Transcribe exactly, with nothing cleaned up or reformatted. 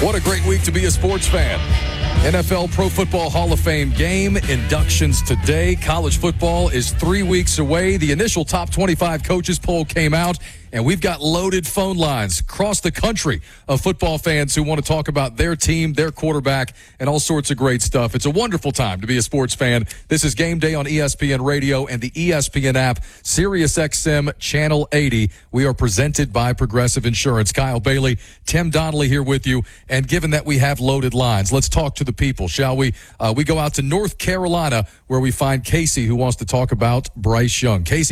What a great week to be a sports fan. N F L Pro Football Hall of Fame game inductions today. College football is three weeks away. The initial top twenty-five coaches poll came out, and we've got loaded phone lines across the country of football fans who want to talk about their team, their quarterback, and all sorts of great stuff. It's a wonderful time to be a sports fan. This is Game Day on E S P N Radio and the E S P N app, Sirius X M Channel eighty. We are presented by Progressive Insurance. Kyle Bailey, Tim Donnelly here with you. And given that we have loaded lines, let's talk to the people, shall we? Uh, we go out to North Carolina where we find Casey, who wants to talk about Bryce Young. Casey.